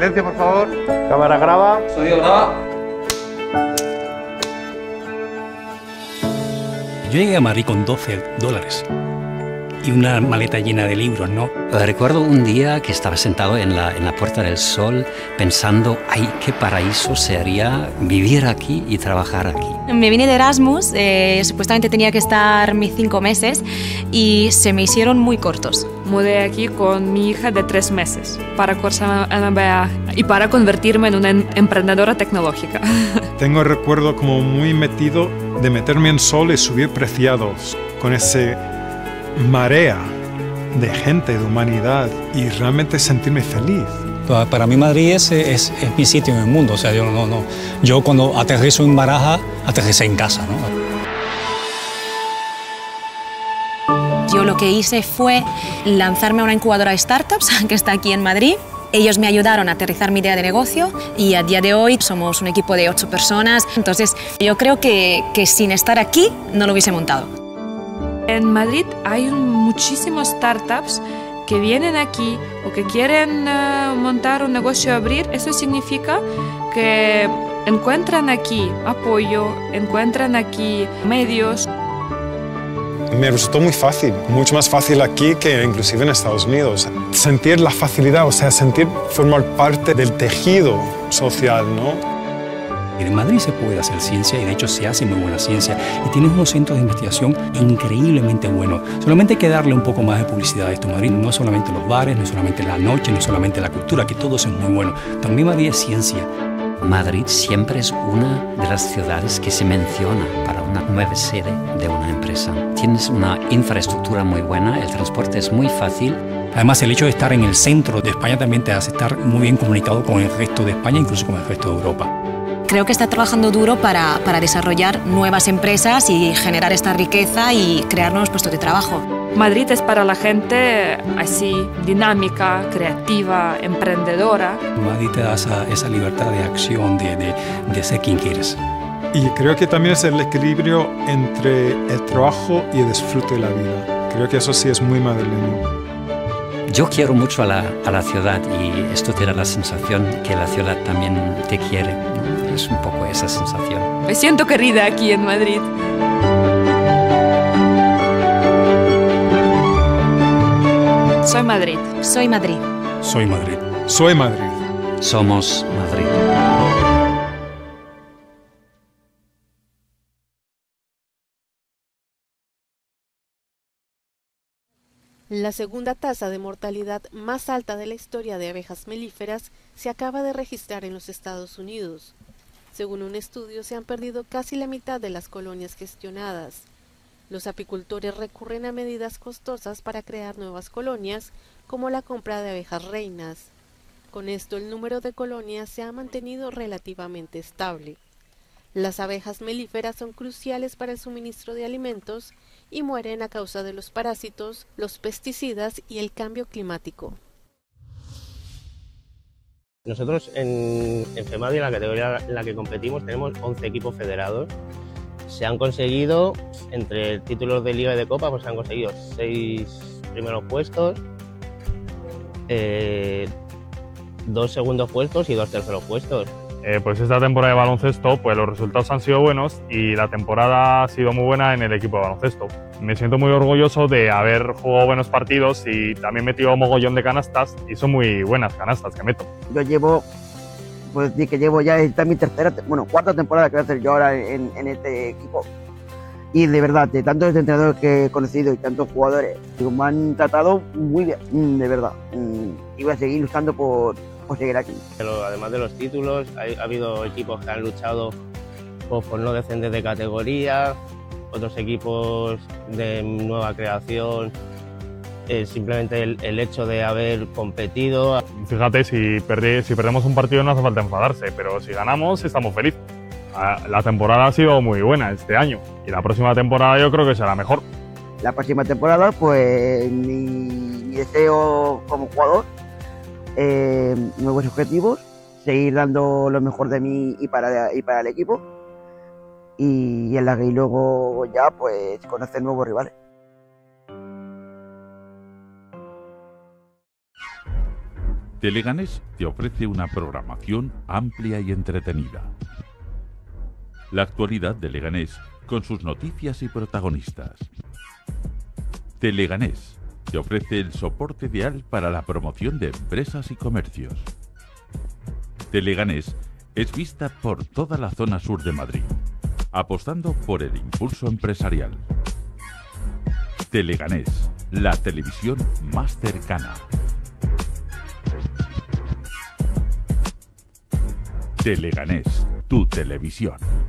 Silencio, por favor. Cámara, graba. Sonido, graba. Yo llegué a Madrid con $12 y una maleta llena de libros, ¿no? Recuerdo un día que estaba sentado en la Puerta del Sol pensando, ¡ay, qué paraíso sería vivir aquí y trabajar aquí! Me vine de Erasmus, supuestamente tenía que estar mis 5 meses y se me hicieron muy cortos. Mudé aquí con mi hija de 3 meses para cursar MBA y para convertirme en una emprendedora tecnológica. Tengo el recuerdo como muy metido de meterme en Sol y subir Preciados con ese marea de gente, de humanidad y realmente sentirme feliz. Para mí Madrid es mi sitio en el mundo. O sea, yo cuando aterrizo en Baraja, aterricé en casa, ¿no? Yo lo que hice fue lanzarme a una incubadora de startups que está aquí en Madrid. Ellos me ayudaron a aterrizar mi idea de negocio y a día de hoy somos un equipo de 8 personas. Entonces yo creo que sin estar aquí no lo hubiese montado. En Madrid hay muchísimos startups que vienen aquí o que quieren montar un negocio, abrir. Eso significa que encuentran aquí apoyo, encuentran aquí medios. Me resultó muy fácil, mucho más fácil aquí que inclusive en Estados Unidos. Sentir la facilidad, o sea, sentir formar parte del tejido social, ¿no? En Madrid se puede hacer ciencia y de hecho se hace muy buena ciencia y tienes unos centros de investigación increíblemente buenos. Solamente hay que darle un poco más de publicidad a esto. Madrid no es solamente los bares, no es solamente la noche, no es solamente la cultura, que todo eso es muy bueno. También Madrid es ciencia. Madrid siempre es una de las ciudades que se menciona para una nueva sede de una empresa. Tienes una infraestructura muy buena, el transporte es muy fácil. Además, el hecho de estar en el centro de España también te hace estar muy bien comunicado con el resto de España, incluso con el resto de Europa. Creo que está trabajando duro para desarrollar nuevas empresas y generar esta riqueza y crear nuevos puestos de trabajo. Madrid es para la gente así, dinámica, creativa, emprendedora. Madrid te da esa libertad de acción, de ser quien quieres. Y creo que también es el equilibrio entre el trabajo y el disfrute de la vida. Creo que eso sí es muy madrileño. Yo quiero mucho a la ciudad y esto te da la sensación que la ciudad también te quiere, ¿no? Es un poco esa sensación. Me siento querida aquí en Madrid. Soy Madrid. Soy Madrid. Soy Madrid. Soy Madrid. Somos Madrid. La segunda tasa de mortalidad más alta de la historia de abejas melíferas se acaba de registrar en los Estados Unidos. Según un estudio, se han perdido casi la mitad de las colonias gestionadas. Los apicultores recurren a medidas costosas para crear nuevas colonias, como la compra de abejas reinas. Con esto, el número de colonias se ha mantenido relativamente estable. Las abejas melíferas son cruciales para el suministro de alimentos y mueren a causa de los parásitos, los pesticidas y el cambio climático. Nosotros en FEMADI, en la categoría en la que competimos, tenemos 11 equipos federados. Se han conseguido, entre títulos de Liga y de Copa, pues se han conseguido 6 primeros puestos, 2 segundos puestos y 2 terceros puestos. Pues esta temporada de baloncesto, pues los resultados han sido buenos y la temporada ha sido muy buena en el equipo de baloncesto. Me siento muy orgulloso de haber jugado buenos partidos y también metido mogollón de canastas y son muy buenas canastas que meto. Yo llevo, pues decir que llevo ya esta mi cuarta temporada que voy a hacer yo ahora en este equipo. Y de verdad, de tantos entrenadores que he conocido y tantos jugadores, me han tratado muy bien, de verdad. Y voy a seguir luchando por seguir aquí. Pero además de los títulos, ha habido equipos que han luchado por no descender de categoría, otros equipos de nueva creación, simplemente el hecho de haber competido. Fíjate, si perdemos un partido no hace falta enfadarse, pero si ganamos estamos felices. La temporada ha sido muy buena este año y la próxima temporada yo creo que será mejor. La próxima temporada, pues mi deseo como jugador, nuevos objetivos, seguir dando lo mejor de mí y para el equipo y luego ya pues conocer nuevos rivales. Teleganés te ofrece una programación amplia y entretenida. La actualidad de Leganés con sus noticias y protagonistas. Teleganés te ofrece el soporte ideal para la promoción de empresas y comercios. Teleganés es vista por toda la zona sur de Madrid, apostando por el impulso empresarial. Teleganés, la televisión más cercana. Teleganés, tu televisión.